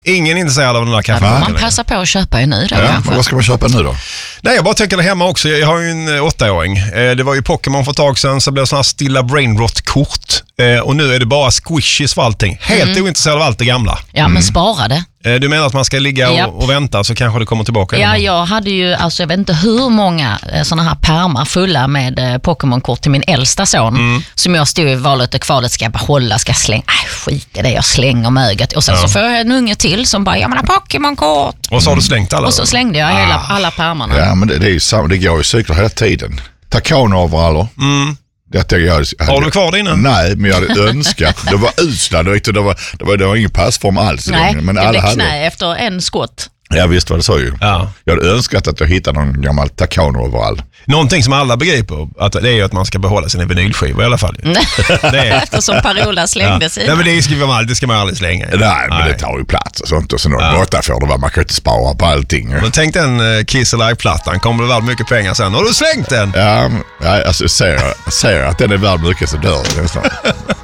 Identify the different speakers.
Speaker 1: Ingen är intresserad av den där kaffen.
Speaker 2: Man passar på att köpa en ny då kanske.
Speaker 3: Vad ska man köpa nu då?
Speaker 1: Nej, jag bara tänker det hemma också. Jag har ju en 8-åring. Det var ju Pokémon för ett tag sedan, så blev det sådana här stilla brainrot-kort. Och nu är det bara squishes för allting. Helt ointresserad av allt det gamla.
Speaker 2: Ja, men spara det.
Speaker 1: Du menar att man ska ligga och vänta så kanske det kommer tillbaka?
Speaker 2: Ja, jag hade ju, alltså jag vet inte hur många sådana här pärmar fulla med Pokémon-kort till min äldsta son. Som jag stod i valet och kvalet, ska jag behålla, ska jag slänga? Skit i det, jag slänger möget. Och sen så får jag en unge till som bara, jag menar Pokémon-kort.
Speaker 1: Och så har du slängt alla?
Speaker 2: Och så slängde jag alla pärmarna.
Speaker 3: Ja, men det är ju samma, det går ju cykler hela tiden. Takano-overaller.
Speaker 1: Har du kvar dina?
Speaker 3: Nej, men jag hade önskat. Det var usla direkt och det var ingen passform alls.
Speaker 2: Nej,
Speaker 3: men
Speaker 2: det
Speaker 3: alla
Speaker 2: blev
Speaker 3: hade
Speaker 2: knä efter en skott.
Speaker 3: Ja, visst var det så ju.
Speaker 1: Ja.
Speaker 3: Jag hade önskat att jag hittade någon gammal Takano-overall.
Speaker 1: Någonting som alla begriper, att det är ju att man ska behålla sina vinylskivor i alla fall.
Speaker 2: Det är. Eftersom Parola slängde sig.
Speaker 1: Nej, men det ska man aldrig slänga.
Speaker 3: Nej, men det tar ju plats och sånt. Och så någon båta får det vara. Man kan inte spara på allting.
Speaker 1: Men tänk den Kiss Alive-plattan. Kommer det vara mycket pengar sen? Har du slängt den?
Speaker 3: Ja, alltså ser att den är värd mycket så dör det nästan.